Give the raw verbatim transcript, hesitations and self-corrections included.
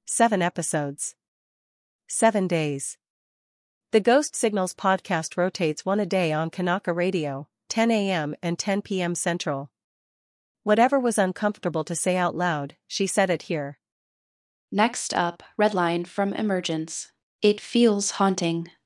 Seven episodes. Seven days. The Ghost Signals podcast rotates one a day on Kanaka Radio, ten a.m. and ten p.m. Central. Whatever was uncomfortable to say out loud, she said it here. Next up, Redline from Emergence. It feels haunting.